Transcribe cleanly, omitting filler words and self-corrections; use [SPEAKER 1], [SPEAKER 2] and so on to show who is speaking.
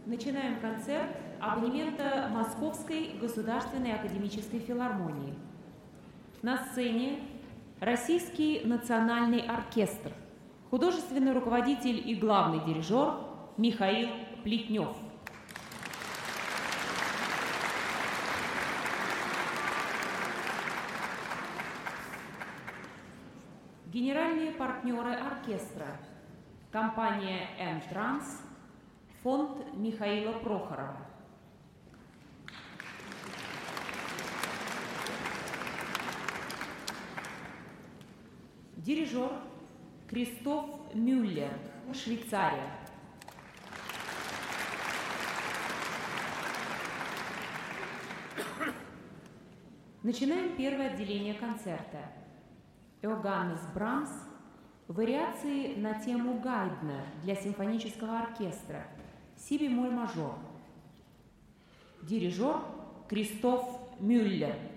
[SPEAKER 1] Начинаем концерт абонемента Московской государственной академической филармонии. На сцене Российский национальный оркестр, художественный руководитель и главный дирижер Михаил Плетнев. Генеральные партнеры оркестра: компания «М-Транс», фонд Михаила Прохорова. Дирижер Кристоф Мюллер, Швейцария. Начинаем первое отделение концерта. Йоганнес Брамс. Вариации на тему Гайдна для симфонического оркестра. Си бемоль мажор. Дирижер Кристоф Мюллер.